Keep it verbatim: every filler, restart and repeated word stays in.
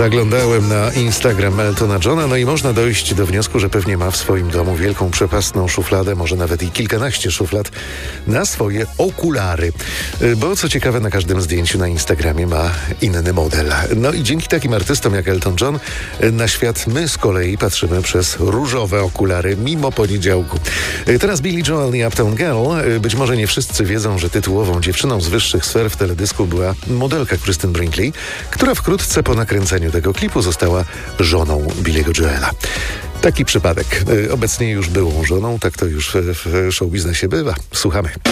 Zaglądałem na Instagram Eltona Johna, no i można dojść do wniosku, że pewnie ma w swoim domu wielką, przepastną szufladę, może nawet i kilkanaście szuflad na swoje okulary. Bo co ciekawe, na każdym zdjęciu na Instagramie ma inny model. No i dzięki takim artystom jak Elton John na świat my z kolei patrzymy przez różowe okulary mimo poniedziałku. Teraz Billy Joel i Uptown Girl. Być może nie wszyscy wiedzą, że tytułową dziewczyną z wyższych sfer w teledysku była modelka Kristen Brinkley, która wkrótce po nakręceniu tego klipu została żoną Billy'ego Joela. Taki przypadek. Obecnie już byłą żoną, tak to już w showbiznesie bywa. Słuchamy.